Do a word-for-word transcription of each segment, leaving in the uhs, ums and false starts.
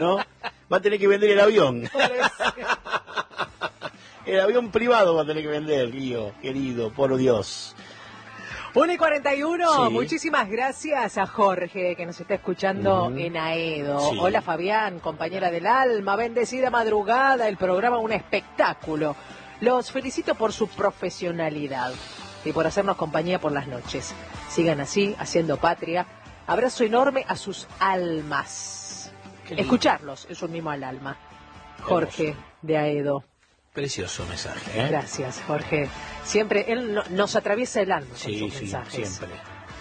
¿no? Va a tener que vender el avión. El avión privado va a tener que vender, Lío, querido, por Dios. uno y cuarenta y uno, Sí. Muchísimas gracias a Jorge que nos está escuchando Uh-huh. en Aedo. Sí. Hola Fabián, compañera del alma, bendecida madrugada, el programa un espectáculo. Los felicito por su profesionalidad y por hacernos compañía por las noches. Sigan así, haciendo patria. Abrazo enorme a sus almas. Qué lindo. Escucharlos es un mimo al alma. Jorge Hermoso. de Aedo. Precioso mensaje, ¿eh? Gracias, Jorge. Siempre él no- nos atraviesa el alma con Sí, sus sí, mensajes. siempre.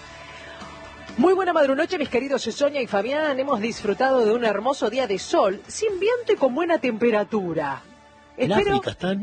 Muy buena madrunoche, mis queridos Sonia y Fabián. Hemos disfrutado de un hermoso día de sol, sin viento y con buena temperatura. ¿En Espero África están?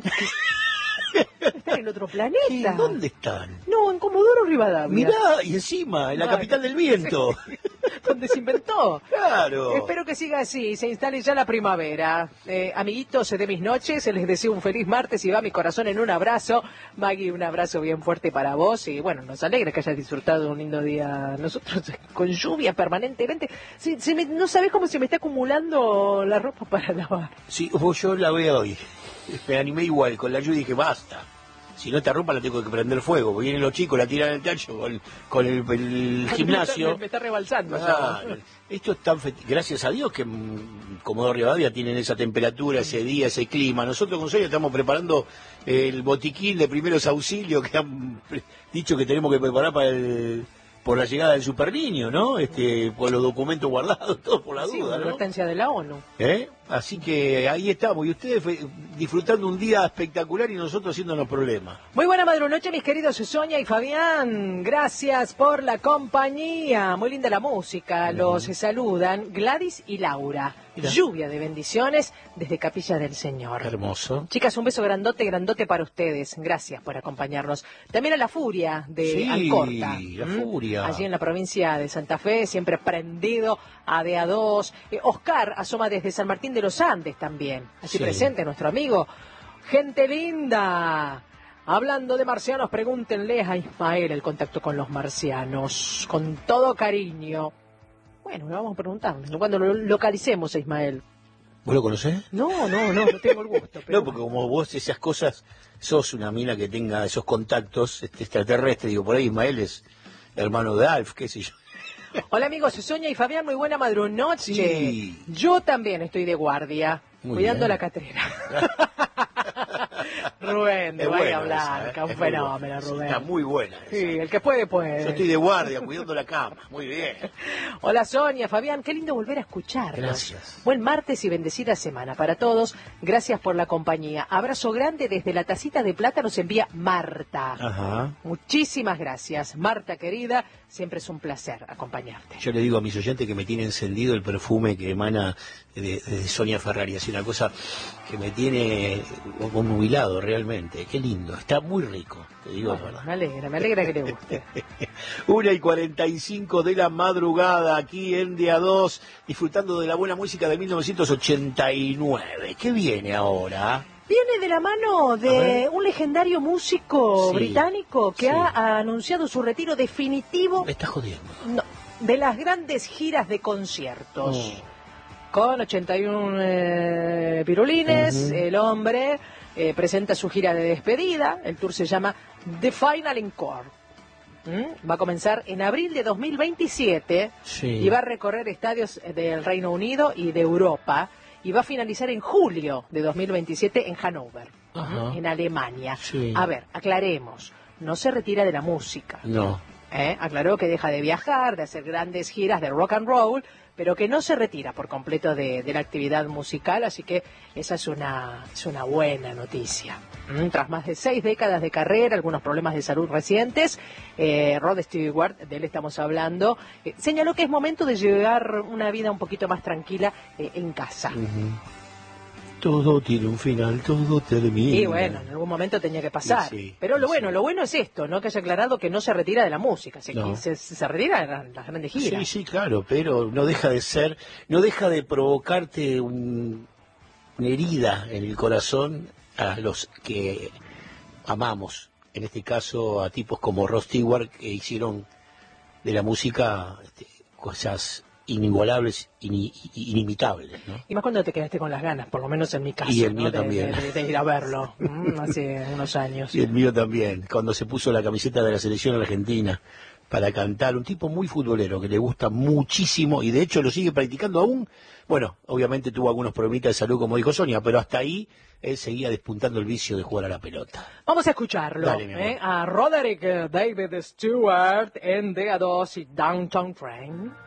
estar en otro planeta. ¿Dónde están? No, en Comodoro Rivadavia. Mirá, y encima, en la Ay, capital del viento. donde se inventó. Claro. Espero que siga así, se instale ya la primavera. Eh, amiguitos de mis noches, les deseo un feliz martes y va mi corazón en un abrazo. Maggie, un abrazo bien fuerte para vos y bueno, nos alegra que hayas disfrutado de un lindo día. Nosotros con lluvia permanentemente. Se, se me- no sabés cómo se me está acumulando la ropa para lavar. Sí, vos, yo la veo hoy. Me animé igual, con la lluvia y dije, basta. Si no esta ropa la tengo que prender fuego, porque vienen los chicos, la tiran al tacho con, con el, el gimnasio. Me, me está rebalsando Ah, ya. esto es tan feti- gracias a Dios que mm, Comodoro Rivadavia tienen esa temperatura, ese día, ese clima. Nosotros con Sonia estamos preparando el botiquín de primeros auxilios que han pre- dicho que tenemos que preparar para el por la llegada del super niño, ¿no? Este, por los documentos guardados, todo por la Sí, duda, una ¿no? advertencia de la ONU. ¿Eh? Así que ahí estamos, y ustedes fe- disfrutando un día espectacular y nosotros haciéndonos problemas. Muy buena madrunoche, mis queridos Sonia y Fabián. Gracias por la compañía. Muy linda la música. Los saludan Gladys y Laura. Mira. Lluvia de bendiciones desde Capilla del Señor. Hermoso. Chicas, un beso grandote, grandote para ustedes. Gracias por acompañarnos. También a La Furia de Sí, Alcorta. La ¿Mm? Furia. Allí en la provincia de Santa Fe, siempre prendido a D A dos. Eh, Oscar asoma desde San Martín de los Andes también. Allí Sí. presente nuestro amigo. Gente linda. Hablando de marcianos, pregúntenle a Ismael el contacto con los marcianos. Con todo cariño. Bueno, le vamos a preguntar. Cuando lo localicemos a Ismael. ¿Vos lo conocés? No, no, no, no tengo el gusto. Pero No, porque como vos esas cosas, sos una mina que tenga esos contactos este, extraterrestres, digo, por ahí Ismael es hermano de Alf, qué sé yo. Hola amigos, Sonia y Fabián, muy buena madrunoche. Sí. Yo también estoy de guardia, Muy cuidando bien. la catrera. Rubén, de Es Bahía buena esa, Blanca, ¿eh? un Es muy fenómeno, buena. Sí, Rubén. está muy buena esa. Sí, el que puede, puede. Yo estoy de guardia, cuidando la cama. Muy bien. Hola Sonia, Fabián, qué lindo volver a escucharlos. Gracias. Buen martes y bendecida semana para todos. Gracias por la compañía. Abrazo grande desde la tacita de plata nos envía Marta. Ajá. Muchísimas gracias, Marta querida. Siempre es un placer acompañarte. Yo le digo a mis oyentes que me tiene encendido el perfume que emana de, de Sonia Ferrari. Es una cosa que me tiene obnubilado realmente. Qué lindo. Está muy rico, te digo la Bueno, verdad. me alegra, me alegra que le guste. Una y cuarenta y cinco de la madrugada aquí en D A dos, disfrutando de la buena música de mil novecientos ochenta y nueve. ¿Qué viene ahora? Viene de la mano A de ver. un legendario músico Sí, británico que sí. ha anunciado su retiro definitivo Me está jodiendo. no, de las grandes giras de conciertos. Oh. Con ochenta y uno eh, pirulines, Ujú. el hombre eh, presenta su gira de despedida. El tour se llama The Final Encore. ¿Mm? Va a comenzar en abril de dos mil veintisiete Sí. y va a recorrer estadios del Reino Unido y de Europa. Y va a finalizar en julio de dos mil veintisiete en Hannover, Ajá. en Alemania. Sí. A ver, aclaremos, no se retira de la música. No. ¿eh? Aclaró que deja de viajar, de hacer grandes giras de rock and roll, pero que no se retira por completo de, de la actividad musical, así que esa es una, es una buena noticia. Mm, Tras más de seis décadas de carrera, algunos problemas de salud recientes, eh, Rod Stewart, de él estamos hablando, eh, señaló que es momento de llevar una vida un poquito más tranquila eh, en casa. Ujú. Todo tiene un final, todo termina. Y bueno, en algún momento tenía que pasar. Sí, sí, Pero lo sí. bueno, lo bueno es esto, ¿no? Que haya aclarado que no se retira de la música, se, No. se, se retira de las, las grandes giras. Sí, sí, claro, pero no deja de ser, no deja de provocarte un- una herida en el corazón a los que amamos. En este caso a tipos como Rod Stewart, que hicieron de la música este, cosas inigualables, in, inimitables, ¿no? Y más cuando te quedaste con las ganas, por lo menos en mi caso, Y el ¿no? mío de, también. De, de, de ir a verlo mm, hace unos años. Y el mío también, cuando se puso la camiseta de la selección argentina para cantar, un tipo muy futbolero que le gusta muchísimo y de hecho lo sigue practicando aún. Bueno, obviamente tuvo algunos problemitas de salud, como dijo Sonia, pero hasta ahí él seguía despuntando el vicio de jugar a la pelota. Vamos a escucharlo, Dale, mi amor. ¿eh? A Roderick David Stewart en D A dos y Downtown Train.